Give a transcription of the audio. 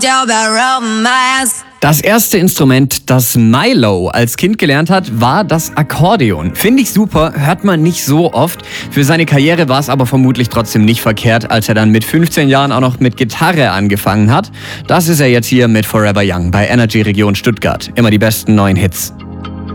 Das erste Instrument, das Milo als Kind gelernt hat, war das Akkordeon. Finde ich super, hört man nicht so oft. Für seine Karriere war es aber vermutlich trotzdem nicht verkehrt, als er dann mit 15 Jahren auch noch mit Gitarre angefangen hat. Das ist er jetzt hier mit Forever Young bei Energy Region Stuttgart. Immer die besten neuen Hits.